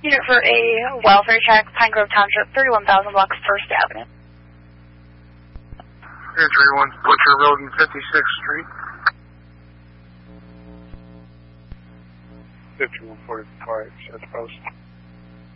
Unit for a welfare check, Pine Grove Township, 31,000 blocks, 1st Avenue. Here, 31 Butcher Road and 56th Street. 5145, set post.